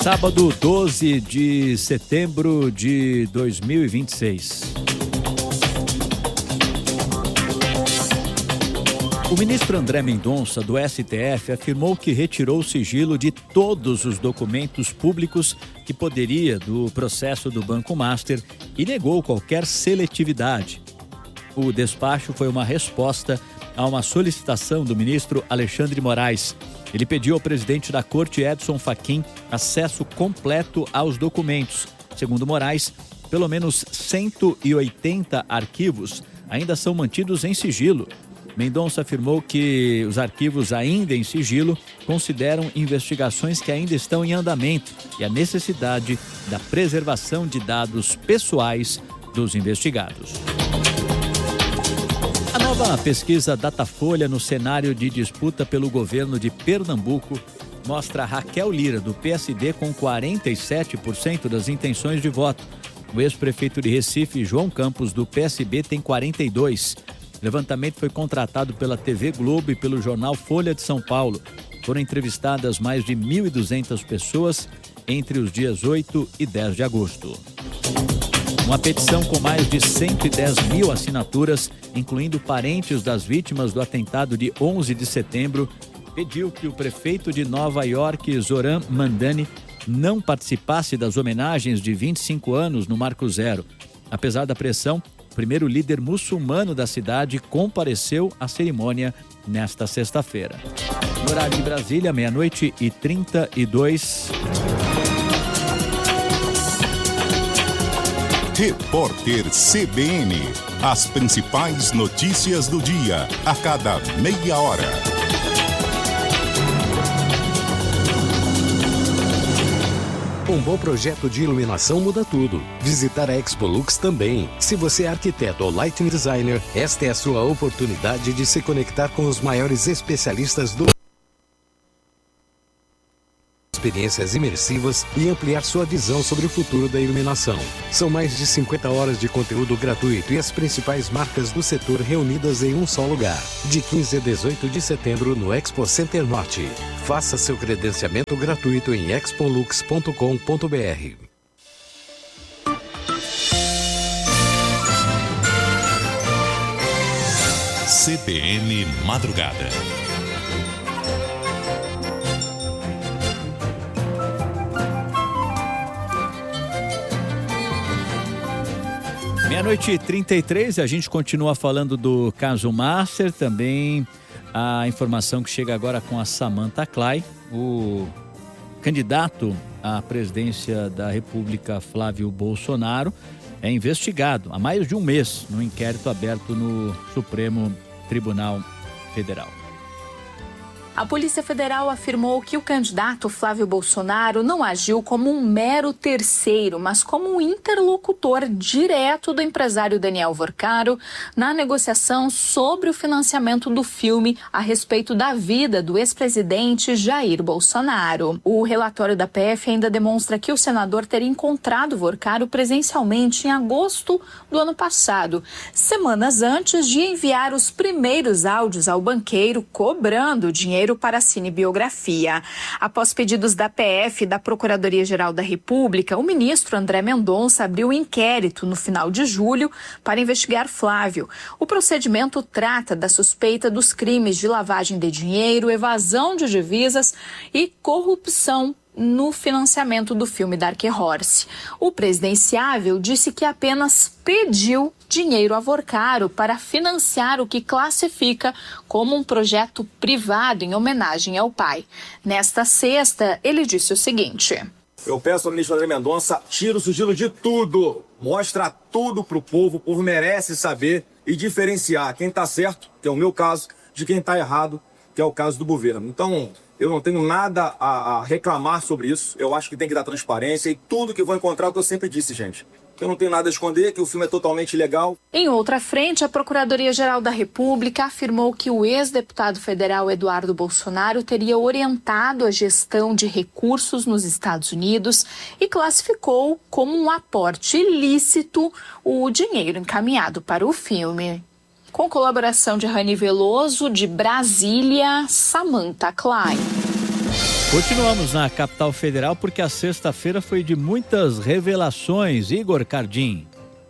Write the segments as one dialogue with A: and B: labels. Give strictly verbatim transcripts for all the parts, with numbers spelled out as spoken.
A: Sábado, doze de setembro de dois mil e vinte e seis. O ministro André Mendonça, do S T F, afirmou que retirou o sigilo de todos os documentos públicos que poderia do processo do Banco Master e negou qualquer seletividade. O despacho foi uma resposta a uma solicitação do ministro Alexandre Moraes. Ele pediu ao presidente da Corte, Edson Fachin, acesso completo aos documentos. Segundo Moraes, pelo menos cento e oitenta arquivos ainda são mantidos em sigilo. Mendonça afirmou que os arquivos ainda em sigilo consideram investigações que ainda estão em andamento e a necessidade da preservação de dados pessoais dos investigados. A nova pesquisa Datafolha no cenário de disputa pelo governo de Pernambuco mostra Raquel Lira, do P S D, com quarenta e sete por cento das intenções de voto. O ex-prefeito de Recife, João Campos, do P S B, tem quarenta e dois por cento. O levantamento foi contratado pela T V Globo e pelo jornal Folha de São Paulo. Foram entrevistadas mais de mil e duzentas pessoas entre os dias oito e dez de agosto. Uma petição com mais de cento e dez mil assinaturas, incluindo parentes das vítimas do atentado de onze de setembro, pediu que o prefeito de Nova York, Zoran Mandani, não participasse das homenagens de vinte e cinco anos no Marco Zero. Apesar da pressão, o primeiro líder muçulmano da cidade compareceu à cerimônia nesta sexta-feira. No horário de Brasília, meia-noite e trinta e dois.
B: Repórter C B N. As principais notícias do dia, a cada meia hora.
C: Um bom projeto de iluminação muda tudo. Visitar a Expolux também. Se você é arquiteto ou lighting designer, esta é a sua oportunidade de se conectar com os maiores especialistas do experiências imersivas e ampliar sua visão sobre o futuro da iluminação. São mais de cinquenta horas de conteúdo gratuito e as principais marcas do setor reunidas em um só lugar. De quinze a dezoito de setembro no Expo Center Norte. Faça seu credenciamento gratuito em expolux ponto com ponto br.
B: C B N Madrugada.
A: Meia-noite e trinta e três, a gente continua falando do caso Master, também a informação que chega agora com a Samantha Clay, o candidato à presidência da República, Flávio Bolsonaro, é investigado há mais de um mês no inquérito aberto no Supremo Tribunal Federal.
D: A Polícia Federal afirmou que o candidato Flávio Bolsonaro não agiu como um mero terceiro, mas como um interlocutor direto do empresário Daniel Vorcaro na negociação sobre o financiamento do filme a respeito da vida do ex-presidente Jair Bolsonaro. O relatório da P F ainda demonstra que o senador teria encontrado Vorcaro presencialmente em agosto do ano passado, semanas antes de enviar os primeiros áudios ao banqueiro cobrando dinheiro para a cinebiografia. Após pedidos da P F e da Procuradoria-Geral da República, o ministro André Mendonça abriu um inquérito no final de julho para investigar Flávio. O procedimento trata da suspeita dos crimes de lavagem de dinheiro, evasão de divisas e corrupção no financiamento do filme Dark Horse. O presidenciável disse que apenas pediu dinheiro a Vorcaro para financiar o que classifica como um projeto privado em homenagem ao pai. Nesta sexta, ele disse o seguinte:
E: eu peço ao ministro André Mendonça, tira o sigilo de tudo, mostra tudo para o povo, o povo merece saber e diferenciar quem está certo, que é o meu caso, de quem está errado, que é o caso do governo. Então, eu não tenho nada a, a reclamar sobre isso. Eu acho que tem que dar transparência e tudo que vou encontrar é o que eu sempre disse, gente. Eu não tenho nada a esconder, que o filme é totalmente legal.
D: Em outra frente, a Procuradoria-Geral da República afirmou que o ex-deputado federal Eduardo Bolsonaro teria orientado a gestão de recursos nos Estados Unidos e classificou como um aporte ilícito o dinheiro encaminhado para o filme. Com colaboração de Rani Veloso, de Brasília, Samantha Klein.
A: Continuamos na capital federal porque a sexta-feira foi de muitas revelações. Igor Cardim.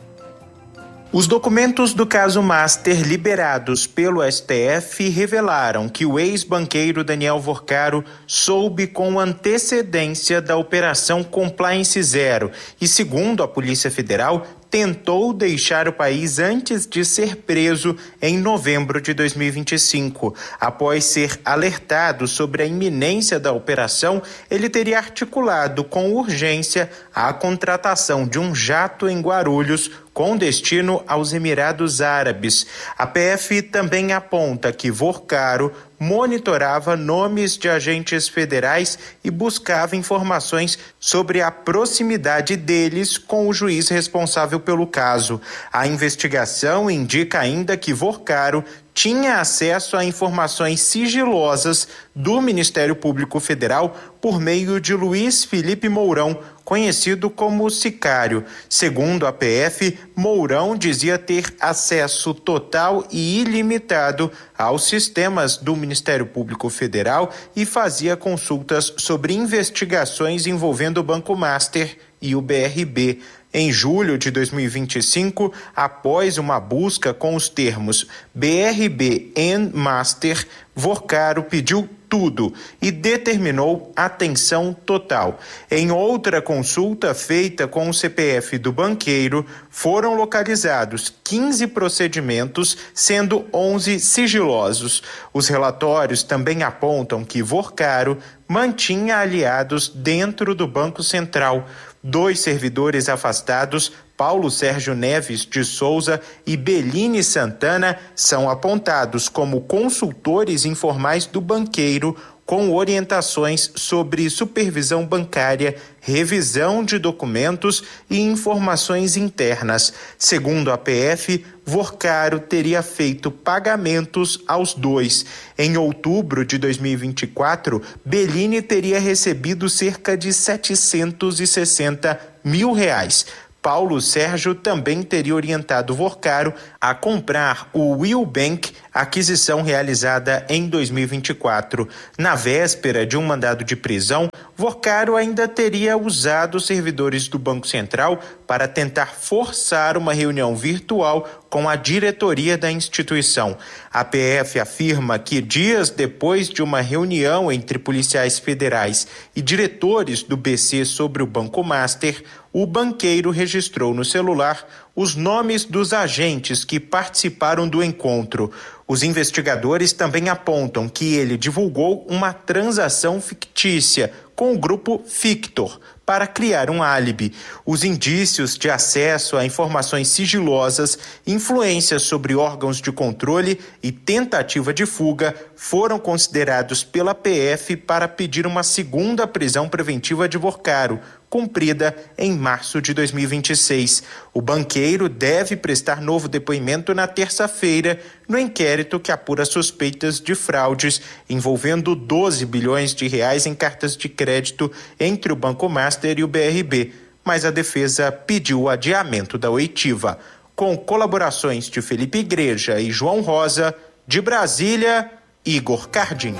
F: Os documentos do caso Master liberados pelo S T F revelaram que o ex-banqueiro Daniel Vorcaro soube com antecedência da Operação Compliance Zero e, segundo a Polícia Federal, tentou deixar o país antes de ser preso em novembro de dois mil e vinte e cinco. Após ser alertado sobre a iminência da operação, ele teria articulado com urgência a contratação de um jato em Guarulhos com destino aos Emirados Árabes. A P F também aponta que Vorcaro monitorava nomes de agentes federais e buscava informações sobre a proximidade deles com o juiz responsável pelo caso. A investigação indica ainda que Vorcaro tinha acesso a informações sigilosas do Ministério Público Federal por meio de Luiz Felipe Mourão, conhecido como Sicário. Segundo a P F, Mourão dizia ter acesso total e ilimitado aos sistemas do Ministério Público Federal e fazia consultas sobre investigações envolvendo o Banco Master e o B R B. Em julho de dois mil e vinte e cinco, após uma busca com os termos B R B e Master, Vorcaro pediu tudo e determinou atenção total. Em outra consulta feita com o C P F do banqueiro, foram localizados quinze procedimentos, sendo onze sigilosos. Os relatórios também apontam que Vorcaro mantinha aliados dentro do Banco Central. Dois servidores afastados, Paulo Sérgio Neves de Souza e Beline Santana, são apontados como consultores informais do banqueiro, com orientações sobre supervisão bancária, revisão de documentos e informações internas. Segundo a P F, Vorcaro teria feito pagamentos aos dois. Em outubro de dois mil e vinte e quatro, Beline teria recebido cerca de setecentos e sessenta mil reais. Paulo Sérgio também teria orientado Vorcaro a comprar o Will Bank, aquisição realizada em dois mil e vinte e quatro. Na véspera de um mandado de prisão, Vorcaro ainda teria usado os servidores do Banco Central para tentar forçar uma reunião virtual com a diretoria da instituição. A P F afirma que dias depois de uma reunião entre policiais federais e diretores do B C sobre o Banco Master, o banqueiro registrou no celular os nomes dos agentes que participaram do encontro. Os investigadores também apontam que ele divulgou uma transação fictícia com o grupo Fictor para criar um álibi. Os indícios de acesso a informações sigilosas, influência sobre órgãos de controle e tentativa de fuga foram considerados pela P F para pedir uma segunda prisão preventiva de Vorcaro, cumprida em março de dois mil e vinte e seis. O banqueiro deve prestar novo depoimento na terça-feira no inquérito que apura suspeitas de fraudes envolvendo doze bilhões de reais em cartas de crédito entre o Banco Master e o B R B, mas a defesa pediu o adiamento da oitiva. Com colaborações de Felipe Igreja e João Rosa, de Brasília, Igor Cardim.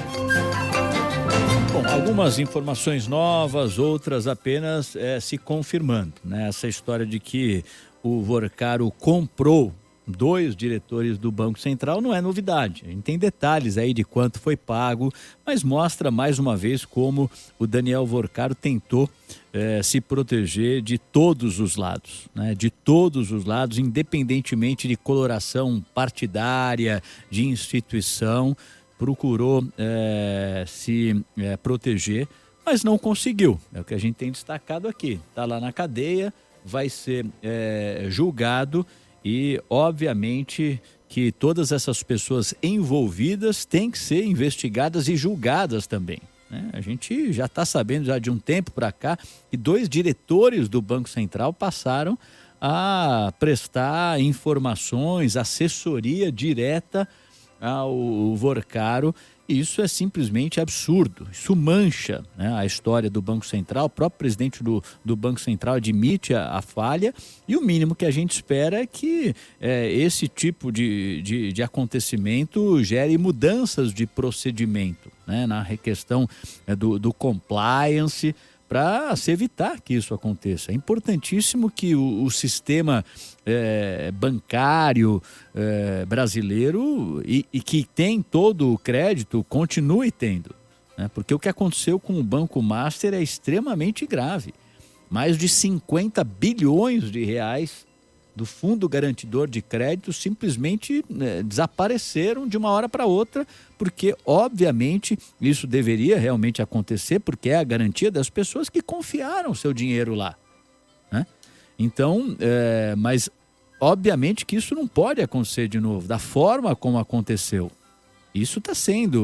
A: Bom, algumas informações novas, outras apenas é, se confirmando, né? Essa história de que o Vorcaro comprou dois diretores do Banco Central não é novidade. A gente tem detalhes aí de quanto foi pago, mas mostra mais uma vez como o Daniel Vorcaro tentou é, se proteger de todos os lados, né? De todos os lados, independentemente de coloração partidária, de instituição. Procurou é, se é, proteger, mas não conseguiu. É o que a gente tem destacado aqui. Está lá na cadeia, vai ser é, julgado e, obviamente, que todas essas pessoas envolvidas têm que ser investigadas e julgadas também, né? A gente já está sabendo já de um tempo para cá que dois diretores do Banco Central passaram a prestar informações, assessoria direta ao Vorcaro, e isso é simplesmente absurdo. Isso mancha, né, a história do Banco Central. O próprio presidente do, do Banco Central admite a, a falha, e o mínimo que a gente espera é que é, esse tipo de, de, de acontecimento gere mudanças de procedimento, né? né, na questão é, do, do compliance, para se evitar que isso aconteça. É importantíssimo que o, o sistema é, bancário é, brasileiro e, e que tem todo o crédito continue tendo, né? Porque o que aconteceu com o Banco Master é extremamente grave. Mais de cinquenta bilhões de reais do Fundo Garantidor de Crédito simplesmente né, desapareceram de uma hora para outra, porque, obviamente, isso deveria realmente acontecer, porque é a garantia das pessoas que confiaram seu dinheiro lá, né? Então, é, mas, obviamente que isso não pode acontecer de novo, da forma como aconteceu. Isso está sendo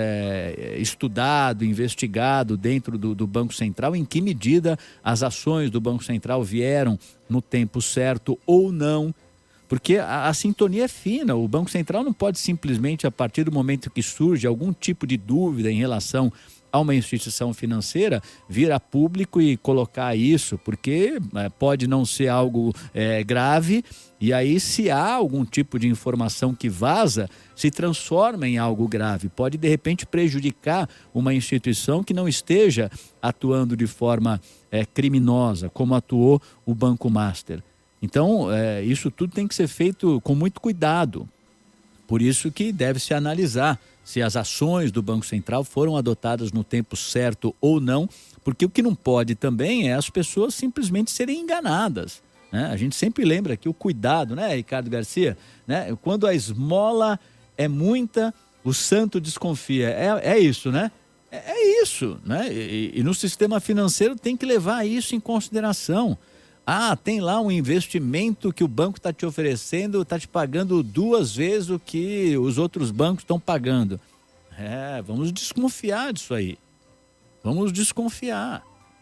A: é, estudado, investigado dentro do, do Banco Central, em que medida as ações do Banco Central vieram no tempo certo ou não, porque a, a sintonia é fina. O Banco Central não pode simplesmente, a partir do momento que surge algum tipo de dúvida em relação a uma instituição financeira, vir a público e colocar isso, porque é, pode não ser algo é, grave, e aí se há algum tipo de informação que vaza, se transforma em algo grave, pode de repente prejudicar uma instituição que não esteja atuando de forma é, criminosa, como atuou o Banco Master. Então, é, isso tudo tem que ser feito com muito cuidado. Por isso que deve-se analisar se as ações do Banco Central foram adotadas no tempo certo ou não, porque o que não pode também é as pessoas simplesmente serem enganadas, né? A gente sempre lembra que o cuidado, né, Ricardo Garcia, né? Quando a esmola é muita, o santo desconfia. É, é isso, né? É, é isso, né? E, e no sistema financeiro tem que levar isso em consideração. Ah, tem lá um investimento que o banco está te oferecendo, está te pagando duas vezes o que os outros bancos estão pagando. É, vamos desconfiar disso aí. Vamos desconfiar.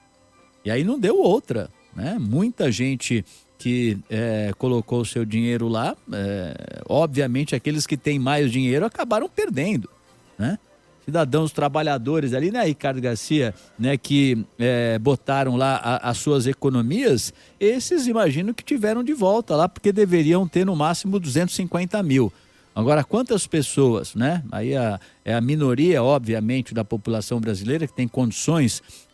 A: E aí não deu outra, né? Muita gente que é, colocou o seu dinheiro lá, é, obviamente aqueles que têm mais dinheiro acabaram perdendo, né? Cidadãos trabalhadores ali, né, Ricardo Garcia, né, que é, botaram lá a, as suas economias, esses imagino que tiveram de volta lá, porque deveriam ter no máximo duzentos e cinquenta mil. Agora, quantas pessoas, né? Aí a, é a minoria, obviamente, da população brasileira que tem condições